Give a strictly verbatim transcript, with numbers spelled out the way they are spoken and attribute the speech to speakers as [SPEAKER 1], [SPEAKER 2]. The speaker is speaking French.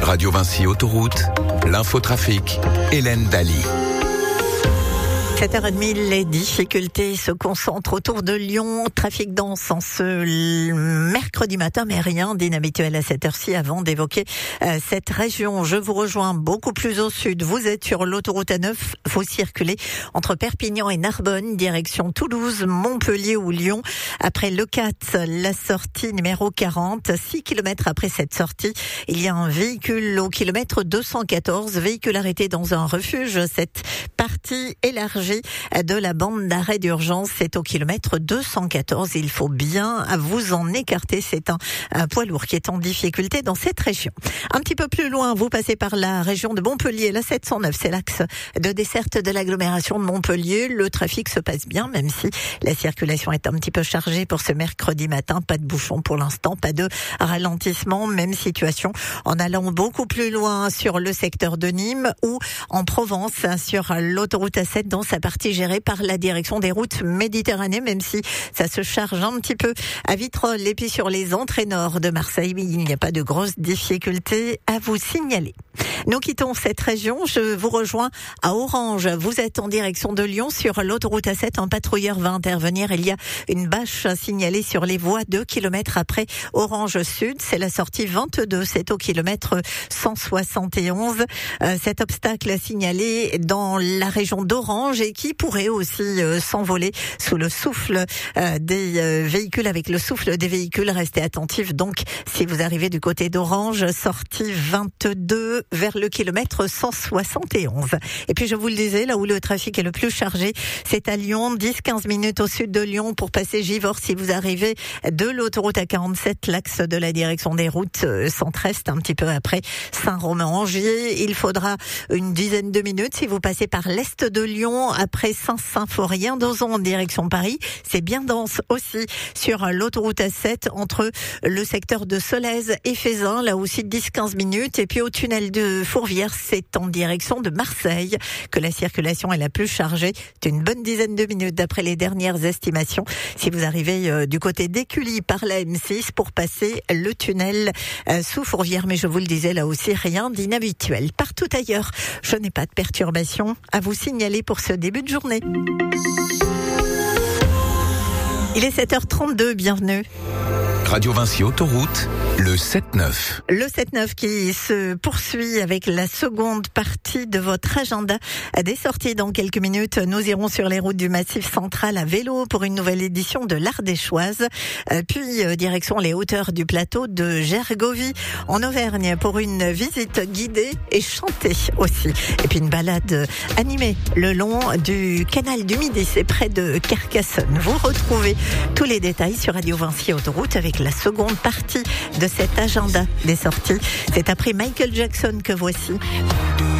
[SPEAKER 1] Radio Vinci Autoroute, l'infotrafic, Hélène Daly.
[SPEAKER 2] sept heures trente, les difficultés se concentrent autour de Lyon. Trafic dense en ce mercredi matin, mais rien d'inhabituel à cette heure-ci avant d'évoquer euh, cette région. Je vous rejoins beaucoup plus au sud. Vous êtes sur l'autoroute A neuf. Vous circulez entre Perpignan et Narbonne, direction Toulouse, Montpellier ou Lyon. Après le quatre, la sortie numéro quarante. six kilomètres après cette sortie, il y a un véhicule au kilomètre deux cent quatorze. Véhicule arrêté dans un refuge. Cette partie élargie de la bande d'arrêt d'urgence, c'est au kilomètre deux cent quatorze. Il faut bien vous en écarter. C'est un, un poids lourd qui est en difficulté dans cette région. Un petit peu plus loin, vous passez par la région de Montpellier. La sept cent neuf, c'est l'axe de desserte de l'agglomération de Montpellier. Le trafic se passe bien, même si la circulation est un petit peu chargée pour ce mercredi matin. Pas de bouchon pour l'instant, pas de ralentissement. Même situation en allant beaucoup plus loin sur le secteur de Nîmes ou en Provence, sur l'autoroute A sept dans sa partie gérée par la direction des routes méditerranéennes, même si ça se charge un petit peu à Vitrolles et puis sur les entrées nord de Marseille, il n'y a pas de grosses difficultés à vous signaler. Nous quittons cette région, je vous rejoins à Orange. Vous êtes en direction de Lyon sur l'autoroute A sept, un patrouilleur va intervenir. Il y a une bâche signalée sur les voies deux kilomètres après Orange Sud. C'est la sortie vingt-deux, c'est au kilomètre cent soixante et onze. Euh, cet obstacle signalé dans la région d'Orange et qui pourrait aussi euh, s'envoler sous le souffle euh, des euh, véhicules, avec le souffle des véhicules. Restez attentifs donc si vous arrivez du côté d'Orange, sortie vingt-deux vers le kilomètre cent soixante et onze. Et puis je vous le disais, là où le trafic est le plus chargé, c'est à Lyon, dix à quinze minutes au sud de Lyon pour passer Givors. Si vous arrivez de l'autoroute A quarante-sept, l'axe de la direction des routes centre-est, un petit peu après Saint-Romain-Angier, il faudra une dizaine de minutes. Si vous passez par l'est de Lyon, après Saint-Symphorien, d'Ozon en direction Paris, c'est bien dense aussi sur l'autoroute A sept entre le secteur de Solèze et Fézin, là aussi dix à quinze minutes. Et puis au tunnel de Fourvière, c'est en direction de Marseille que la circulation est la plus chargée. C'est une bonne dizaine de minutes d'après les dernières estimations. Si vous arrivez euh, du côté d'Écully par la M six pour passer le tunnel euh, sous Fourvière, mais je vous le disais, là aussi rien d'inhabituel. Partout ailleurs, je n'ai pas de perturbation à vous signaler pour ce début de journée. Il est sept heures trente-deux, bienvenue.
[SPEAKER 1] Radio Vinci Autoroute, le sept neuf.
[SPEAKER 2] Le sept neuf qui se poursuit avec la seconde partie de votre agenda. Des sorties dans quelques minutes. Nous irons sur les routes du Massif Central à vélo pour une nouvelle édition de l'Ardéchoise. Puis direction les hauteurs du plateau de Gergovie en Auvergne pour une visite guidée et chantée aussi. Et puis une balade animée le long du canal du Midi, c'est près de Carcassonne. Vous retrouvez tous les détails sur Radio Vinci Autoroute avec la seconde partie de cet agenda des sorties. C'est après Michael Jackson que voici.